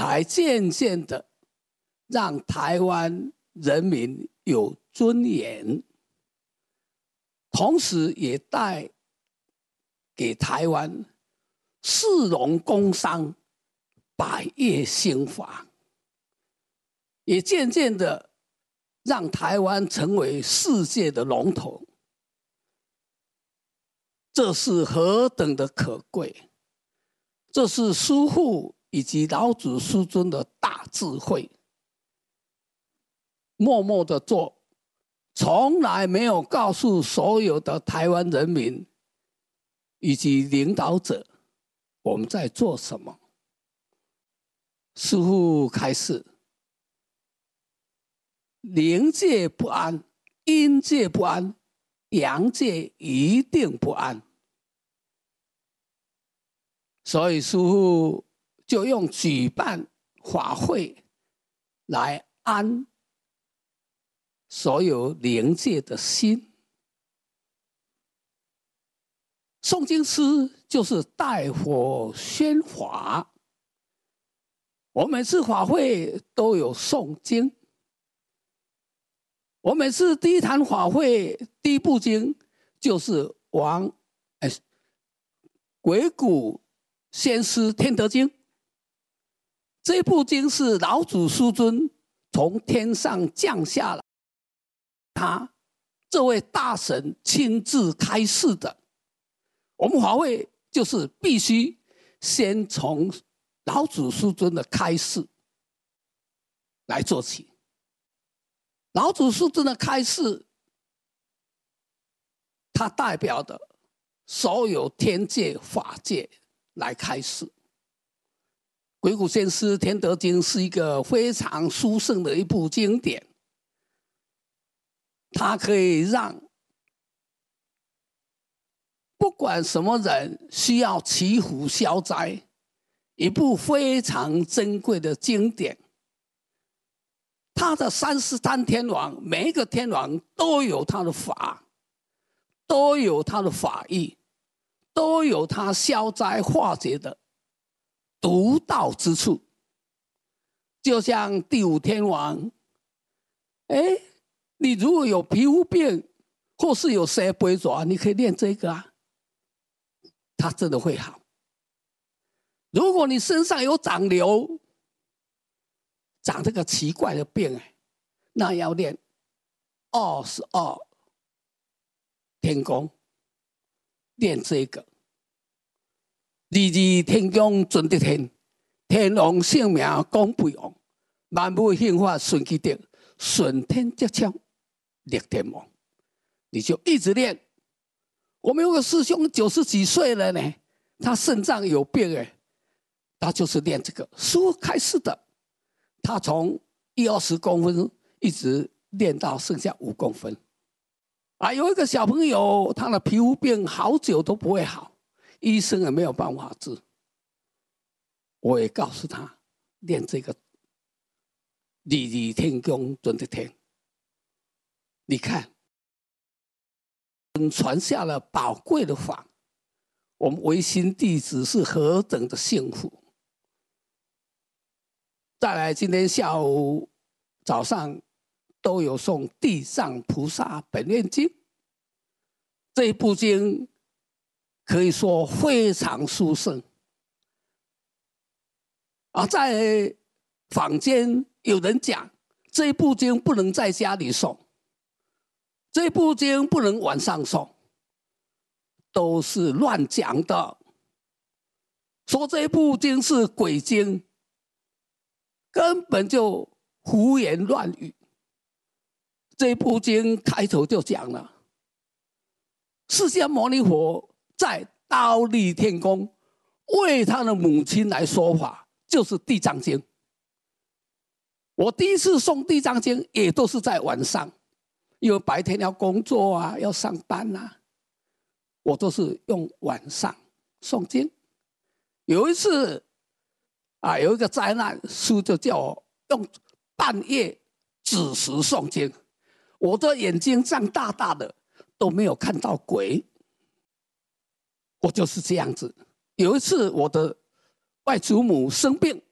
才渐渐的让台湾人民有尊严，同时也带给台湾士农工商百业兴发，也渐渐的让台湾成为世界的龙头。这是何等的可贵！这是师父以及老子师尊的大智慧。默默的做，从来没有告诉所有的台湾人民以及领导者我们在做什么。师父开示：灵界不安，阴界不安，阳界一定不安。所以师父就用举办法会来安所有灵界的心。诵经师就是带火宣法，我每次法会都有诵经。我每次第一堂法会第一部经就是鬼谷先师天德经。这部经是老祖师尊从天上降下来，他这位大神亲自开示的。我们法会就是必须先从老祖师尊的开示来做起。老祖师尊的开示，他代表的所有天界法界来开示。鬼谷先师天德经是一个非常殊胜的一部经典，它可以让不管什么人需要祈福消灾，一部非常珍贵的经典。他的33天王，每一个天王都有他的法，都有他的法义，都有他消灾化解的独到之处。就像第5天王，你如果有皮肤病或是有蛇背爪，你可以练这个啊，它真的会好。如果你身上有长瘤，长这个奇怪的病，那要练22天宫，练这个。22天宫准得天，天王性命讲不用，万物兴法顺其定，顺天接枪，逆天王。你就一直练。我们有个师兄90几岁了呢，他肾脏有病他就是练这个书开始的。他从20公分一直练到剩下5公分。有一个小朋友，他的皮肤病好久都不会好，医生也没有办法治。我也告诉他练这个22天宫准得天。你看，传下了宝贵的法，我们唯心弟子是何等的幸福。再来，今天下午、早上都有诵《地藏菩萨本愿经》。这一部经可以说非常殊胜。在坊间有人讲，这一部经不能在家里诵，这一部经不能晚上诵，都是乱讲的。说这一部经是鬼经，根本就胡言乱语。这部经开头就讲了，释迦牟尼佛在忉利天宫为他的母亲来说法，就是《地藏经》。我第一次诵《地藏经》也都是在晚上，因为白天要工作啊，要上班啊，我都是用晚上诵经。有一次有一个灾难，书就叫我用半夜子时诵经，我的眼睛这样大大的都没有看到鬼。我就是这样子。有一次我的外祖母生病，